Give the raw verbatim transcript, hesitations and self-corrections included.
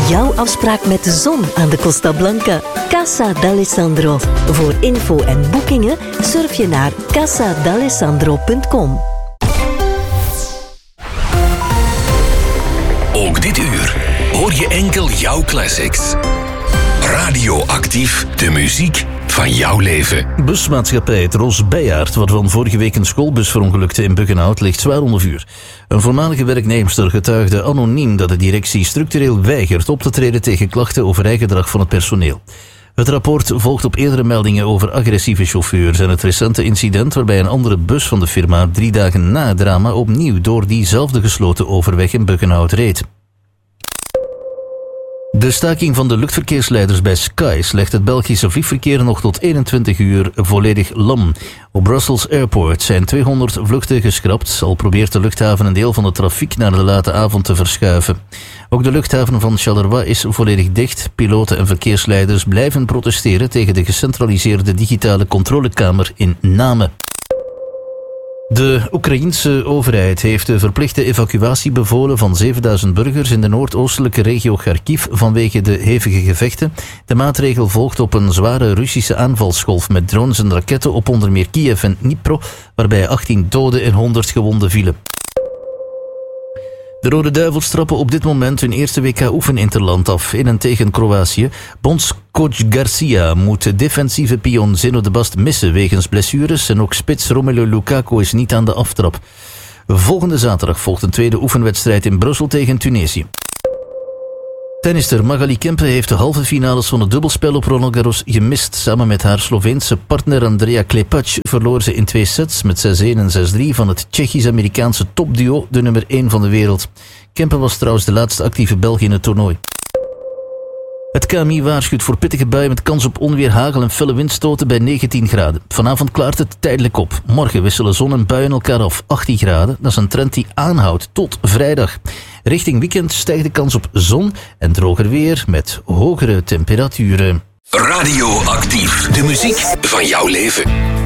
jouw afspraak met de zon aan de Costa Blanca. Casa d'Alessandro. Voor info en boekingen surf je naar casa d'alessandro punt com. Ook dit uur hoor je enkel jouw classics. Radioactief, de muziek van jouw leven. Busmaatschappij Tros Bijaard, waarvan vorige week een schoolbus verongelukte in Buggenhout, ligt zwaar onder vuur. Een voormalige werknemster getuigde anoniem dat de directie structureel weigert op te treden tegen klachten over rijgedrag van het personeel. Het rapport volgt op eerdere meldingen over agressieve chauffeurs en het recente incident waarbij een andere bus van de firma drie dagen na het drama opnieuw door diezelfde gesloten overweg in Buggenhout reed. De staking van de luchtverkeersleiders bij Skies legt het Belgische vliegverkeer nog tot eenentwintig uur volledig lam. Op Brussels Airport zijn tweehonderd vluchten geschrapt, al probeert de luchthaven een deel van de trafiek naar de late avond te verschuiven. Ook de luchthaven van Charleroi is volledig dicht. Piloten en verkeersleiders blijven protesteren tegen de gecentraliseerde digitale controlekamer in Namen. De Oekraïense overheid heeft de verplichte evacuatie bevolen van zevenduizend burgers in de noordoostelijke regio Kharkiv vanwege de hevige gevechten. De maatregel volgt op een zware Russische aanvalsgolf met drones en raketten op onder meer Kiev en Dnipro, waarbij achttien doden en honderd gewonden vielen. De Rode Duivels trappen op dit moment hun eerste W K-oefeninterland af in en tegen Kroatië. Bondscoach Garcia moet defensieve pion Zeno de Bast missen wegens blessures en ook spits Romelu Lukaku is niet aan de aftrap. Volgende zaterdag volgt een tweede oefenwedstrijd in Brussel tegen Tunesië. Tennister Magali Kempe heeft de halve finales van het dubbelspel op Roland Garros gemist. Samen met haar Sloveense partner Andrea Klepac verloor ze in twee sets met zes-een en zes-drie van het Tsjechisch-Amerikaanse topduo, de nummer één van de wereld. Kempe was trouwens de laatste actieve Belg in het toernooi. Het K M I waarschuwt voor pittige buien met kans op onweer, hagel en felle windstoten bij negentien graden. Vanavond klaart het tijdelijk op. Morgen wisselen zon en buien elkaar af, achttien graden. Dat is een trend die aanhoudt tot vrijdag. Richting weekend stijgt de kans op zon en droger weer met hogere temperaturen. Radioactief, de muziek van jouw leven.